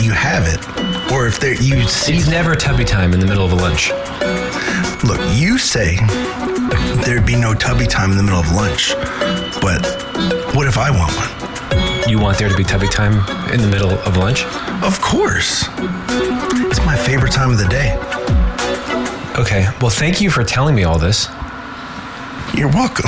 you have it, or if you see... It's never tubby time in the middle of a lunch. Look, you say there'd be no tubby time in the middle of lunch, but what if I want one? You want there to be tubby time in the middle of lunch? Of course. It's my favorite time of the day. Okay, well, thank you for telling me all this. You're welcome.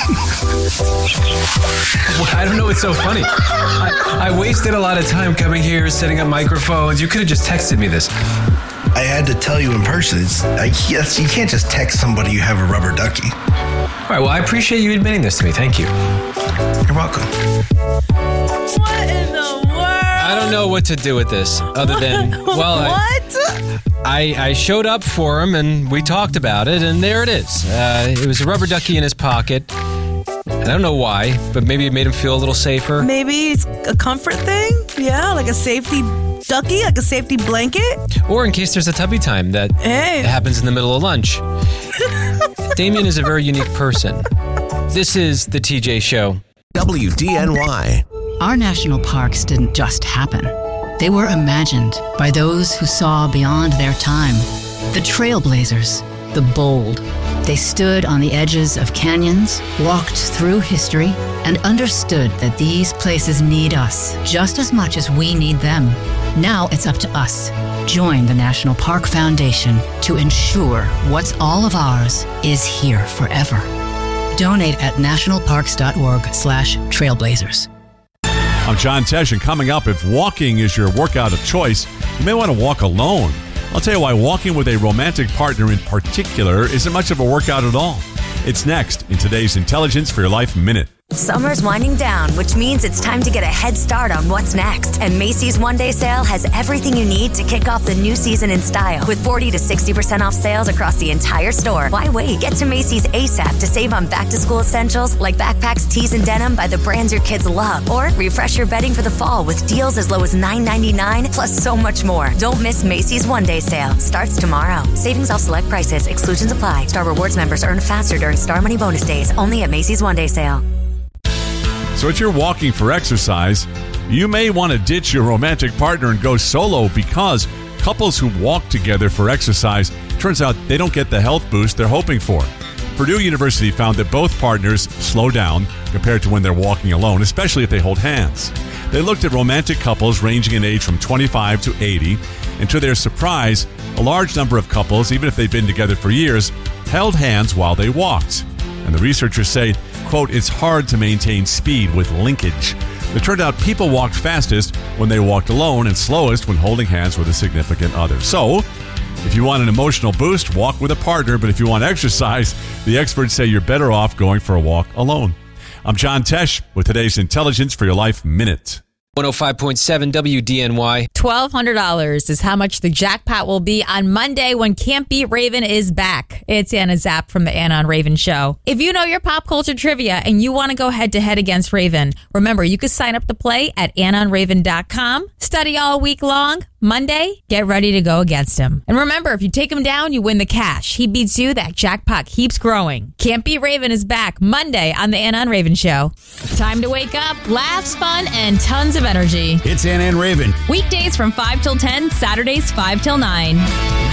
Well, I don't know what's so funny. I wasted a lot of time coming here, setting up microphones. You could have just texted me this. I had to tell you in person. You can't just text somebody you have a rubber ducky. All right, well, I appreciate you admitting this to me. Thank you. You're welcome. What in the world? I don't know what to do with this other than, well, what? I showed up for him and we talked about it, and there it is. It was a rubber ducky in his pocket. I don't know why, but maybe it made him feel a little safer. Maybe it's a comfort thing? Yeah, like a safety ducky, like a safety blanket? Or in case there's a tubby time that happens in the middle of lunch. Damien is a very unique person. This is The TJ Show. WDNY. Our national parks didn't just happen. They were imagined by those who saw beyond their time. The trailblazers, the bold. They stood on the edges of canyons, walked through history, and understood that these places need us just as much as we need them. Now it's up to us. Join the National Park Foundation to ensure what's all of ours is here forever. Donate at nationalparks.org/trailblazers. I'm John Tesh, and coming up, if walking is your workout of choice, you may want to walk alone. I'll tell you why walking with a romantic partner in particular isn't much of a workout at all. It's next in today's Intelligence for Your Life Minute. Summer's winding down, which means it's time to get a head start on what's next. And Macy's one-day sale has everything you need to kick off the new season in style. With 40 to 60% off sales across the entire store. Why wait? Get to Macy's ASAP to save on back-to-school essentials like backpacks, tees, and denim by the brands your kids love. Or refresh your bedding for the fall with deals as low as $9.99, plus so much more. Don't miss Macy's one-day sale. Starts tomorrow. Savings off select prices. Exclusions apply. Star Rewards members earn faster during Star Money bonus days. Only at Macy's one-day sale. So if you're walking for exercise, you may want to ditch your romantic partner and go solo, because couples who walk together for exercise, turns out they don't get the health boost they're hoping for. Purdue University found that both partners slow down compared to when they're walking alone, especially if they hold hands. They looked at romantic couples ranging in age from 25 to 80, and to their surprise, a large number of couples, even if they've been together for years, held hands while they walked. And the researchers say, quote, it's hard to maintain speed with linkage. It turned out people walked fastest when they walked alone and slowest when holding hands with a significant other. So, if you want an emotional boost, walk with a partner. But if you want exercise, the experts say you're better off going for a walk alone. I'm John Tesh with today's Intelligence for Your Life Minute. 105.7 WDNY. $1,200 is how much the jackpot will be on Monday when Can't Beat Raven is back. It's Anna Zapp from the Anna on Raven show. If you know your pop culture trivia and you want to go head to head against Raven, remember you can sign up to play at AnnaOnRaven.com. Study all week long. Monday, get ready to go against him. And remember, if you take him down, you win the cash. He beats you, that jackpot keeps growing. Can't Beat Raven is back Monday on the Anna on Raven show. Time to wake up, laughs, fun, and tons of energy. It's Anna and Raven. Weekdays from 5 till 10, Saturdays 5 till 9.